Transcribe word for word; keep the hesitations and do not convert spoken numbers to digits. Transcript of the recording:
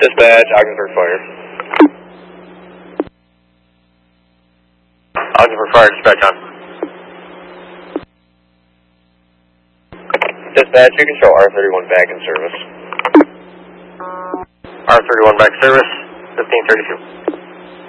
Dispatch, Ogdensburg Fire. Ogdensburg Fire, dispatch on. Dispatch, you can show R thirty-one back in service. R thirty-one back service, fifteen thirty-two.